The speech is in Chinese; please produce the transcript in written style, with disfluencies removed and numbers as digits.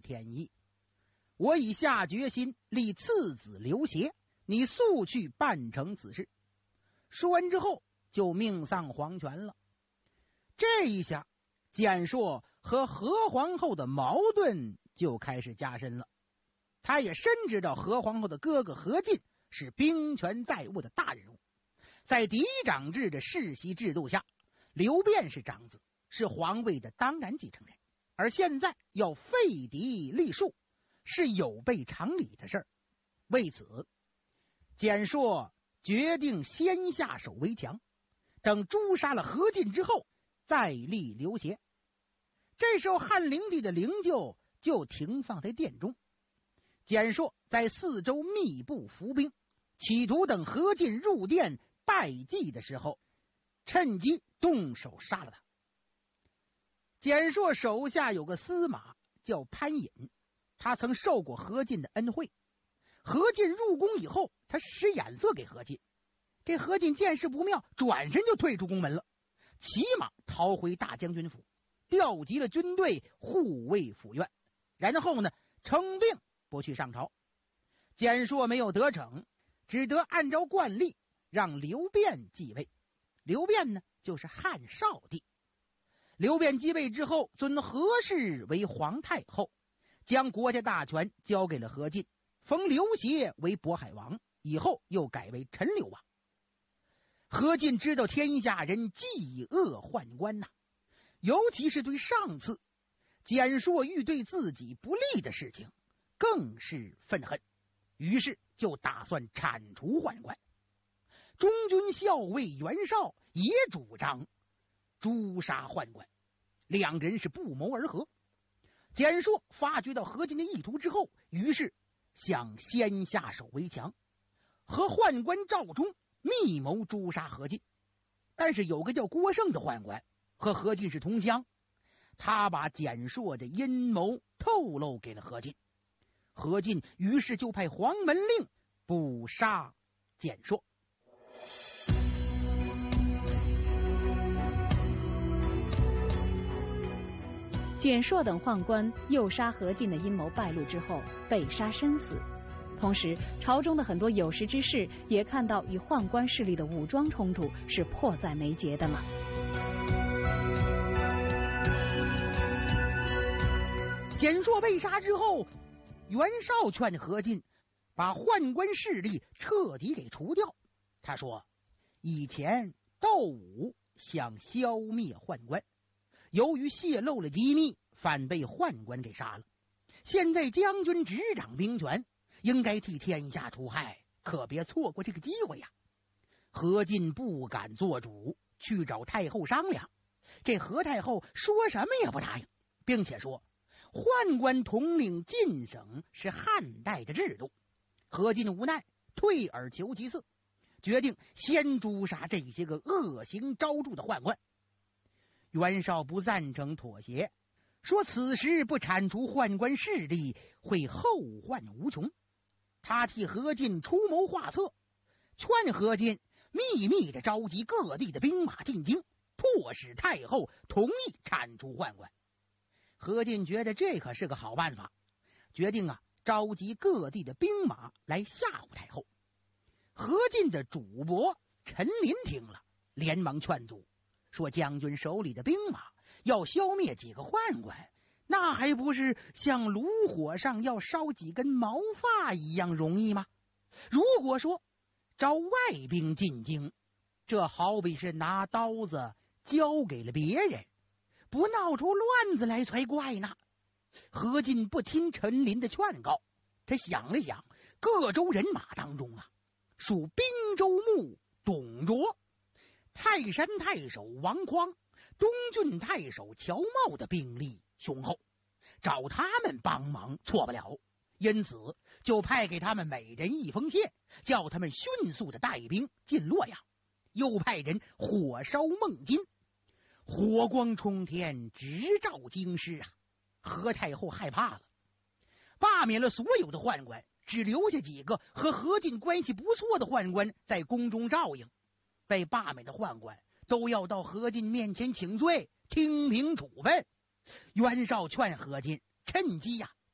天意。我已下决心立次子刘协，你速去办成此事。说完之后就命丧黄泉了。这一下蹇硕和何皇后的矛盾就开始加深了。他也深知道何皇后的哥哥何进是兵权在握的大人物，在嫡长制的世袭制度下，刘辩是长子，是皇位的当然继承人，而现在要废嫡立庶是有悖常理的事儿。为此，蹇硕决定先下手为强，等诛杀了何进之后再立刘协。这时候汉灵帝的灵柩就停放在殿中，蹇硕在四周密布伏兵，企图等何进入殿拜祭的时候趁机动手杀了他。蹇硕手下有个司马叫潘隐，他曾受过何进的恩惠。何进入宫以后，他使眼色给何进，这何进见势不妙，转身就退出宫门了，骑马逃回大将军府，调集了军队护卫府院，然后呢称病不去上朝。蹇硕没有得逞，只得按照惯例让刘辩继位。刘辩呢就是汉少帝。刘辩继位之后，尊何氏为皇太后，将国家大权交给了何进，封刘协为渤海王，以后又改为陈留王。何进知道天下人嫉恶宦官呐，尤其是对上次蹇硕欲对自己不利的事情更是愤恨，于是就打算铲除宦官。中军校尉袁绍也主张诛杀宦官，两人是不谋而合。蹇硕发觉到何进的意图之后，于是想先下手为强，和宦官赵忠密谋诛杀何进。但是有个叫郭盛的宦官和何进是同乡，他把蹇硕的阴谋透露给了何进。何进于是就派黄门令捕杀蹇硕。 蹇硕等宦官诱杀何进的阴谋败露之后，被杀身死。同时，朝中的很多有识之士也看到与宦官势力的武装冲突是迫在眉睫的了。 蹇硕被杀之后，袁绍劝何进把宦官势力彻底给除掉。他说，以前窦武想消灭宦官，由于泄露了机密，反被宦官给杀了。现在将军执掌兵权，应该替天下除害，可别错过这个机会呀。何进不敢做主，去找太后商量。这何太后说什么也不答应，并且说宦官统领晋省是汉代的制度。何进无奈，退而求其次，决定先诛杀这些个恶行昭著的宦官。袁绍不赞成妥协，说此时不铲除宦官势力会后患无穷。他替何进出谋划策，劝何进秘密地召集各地的兵马进京，迫使太后同意铲除宦官。何进觉得这可是个好办法，决定召集各地的兵马来吓唬太后。何进的主簿陈琳听了，连忙劝阻，说将军手里的兵马要消灭几个宦官，那还不是像炉火上要烧几根毛发一样容易吗？如果说招外兵进京，这好比是拿刀子交给了别人，不闹出乱子来才怪呢。何进不听陈琳的劝告，他想了想，各州人马当中属滨州牧董卓、泰山太守王匡、东郡太守乔瑁的兵力雄厚，找他们帮忙错不了，因此就派给他们每人一封信，叫他们迅速的带兵进洛阳。又派人火烧孟津，火光冲天，直照京师何太后害怕了，罢免了所有的宦官，只留下几个和何进关系不错的宦官在宫中照应。被罢免的宦官都要到何进面前请罪，听凭处分。袁绍劝何进趁机